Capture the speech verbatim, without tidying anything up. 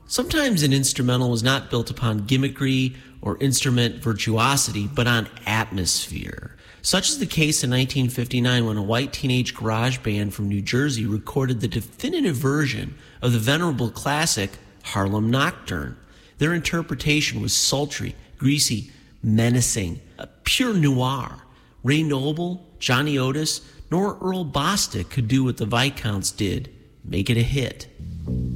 Sometimes an instrumental was not built upon gimmickry or instrument virtuosity, but on atmosphere. Such is the case in nineteen fifty-nine when a white teenage garage band from New Jersey recorded the definitive version of the venerable classic Harlem Nocturne. Their interpretation was sultry, greasy, menacing, a pure noir. Ray Noble, Johnny Otis, nor Earl Bostic could do what the Viscounts did, make it a hit.